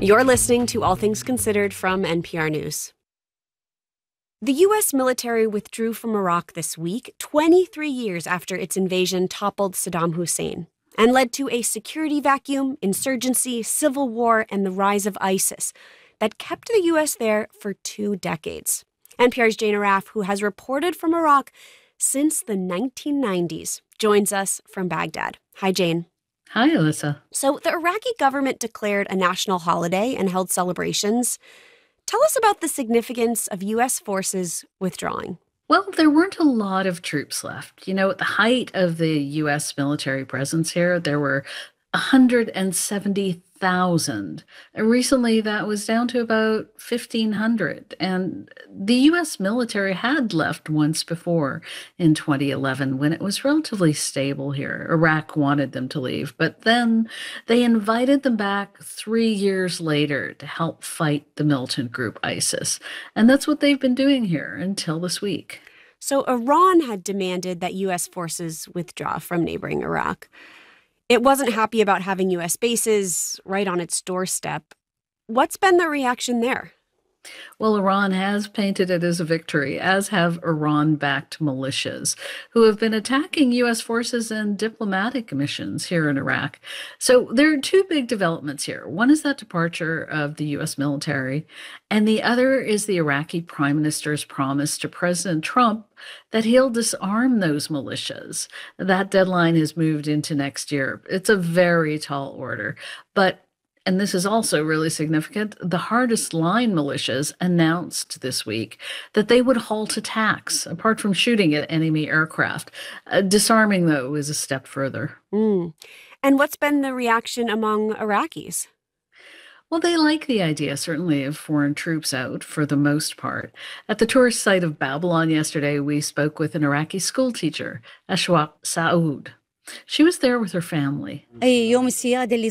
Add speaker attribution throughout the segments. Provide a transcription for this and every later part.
Speaker 1: You're listening to All Things Considered from NPR News. The U.S. military withdrew from Iraq this week, 23 years after its invasion toppled Saddam Hussein, and led to a security vacuum, insurgency, civil war, and the rise of ISIS that kept the U.S. there for 2 decades. NPR's Jane Arraf, who has reported from Iraq since the 1990s, joins us from Baghdad. Hi, Jane.
Speaker 2: Hi, Alyssa.
Speaker 1: So the Iraqi government declared a national holiday and held celebrations. Tell us about the significance of U.S. forces withdrawing.
Speaker 2: Well, there weren't a lot of troops left. At the height of the U.S. military presence here, there were 170,000. Recently, that was down to about 1,500. And the U.S. military had left once before in 2011 when it was relatively stable here. Iraq wanted them to leave, but then they invited them back 3 years later to help fight the militant group ISIS. And that's what they've been doing here until this week.
Speaker 1: So Iran had demanded that U.S. forces withdraw from neighboring Iraq. It wasn't happy about having U.S. bases right on its doorstep. What's been the reaction there?
Speaker 2: Well, Iran has painted it as a victory, as have Iran-backed militias, who have been attacking U.S. forces and diplomatic missions here in Iraq. So there are 2 big developments here. One is that departure of the U.S. military, and the other is the Iraqi prime minister's promise to President Trump that he'll disarm those militias. That deadline has moved into next year. It's a very tall order, and this is also really significant, the hardest line militias announced this week that they would halt attacks, apart from shooting at enemy aircraft. Disarming, though, is a step further.
Speaker 1: And what's been the reaction among Iraqis?
Speaker 2: Well, they like the idea, certainly, of foreign troops out for the most part. At the tourist site of Babylon yesterday, we spoke with an Iraqi schoolteacher, Ashwaq Saoud. She was there with her family.
Speaker 3: She said, we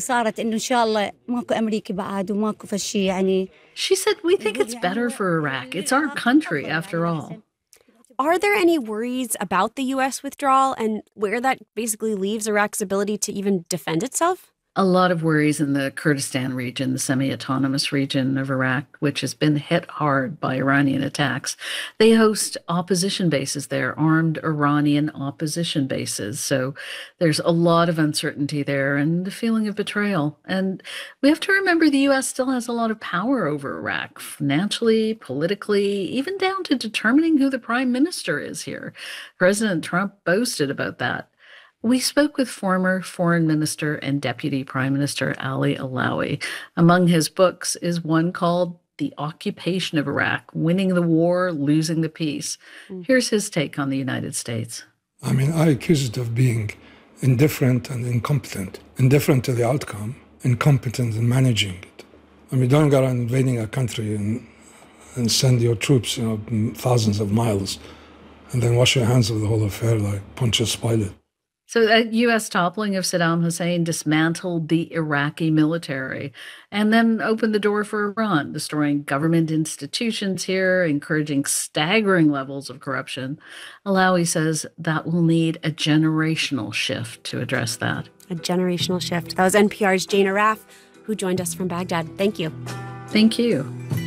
Speaker 2: think it's better for Iraq. It's our country, after all.
Speaker 1: Are there any worries about the U.S. withdrawal and where that basically leaves Iraq's ability to even defend itself?
Speaker 2: A lot of worries in the Kurdistan region, the semi-autonomous region of Iraq, which has been hit hard by Iranian attacks. They host opposition bases there, armed Iranian opposition bases. So there's a lot of uncertainty there and the feeling of betrayal. And we have to remember the U.S. still has a lot of power over Iraq, financially, politically, even down to determining who the prime minister is here. President Trump boasted about that. We spoke with former Foreign Minister and Deputy Prime Minister Ali Alawi. Among his books is one called The Occupation of Iraq, Winning the War, Losing the Peace. Here's his take on the United States.
Speaker 4: I accuse it of being indifferent and incompetent. Indifferent to the outcome, incompetent in managing it. Don't go around invading a country and send your troops, thousands of miles, and then wash your hands of the whole affair like Pontius Pilate.
Speaker 2: So the U.S. toppling of Saddam Hussein dismantled the Iraqi military and then opened the door for Iran, destroying government institutions here, encouraging staggering levels of corruption. Alawi says that will need a generational shift to address that.
Speaker 1: A generational shift. That was NPR's Jane Arraf, who joined us from Baghdad. Thank you.
Speaker 2: Thank you.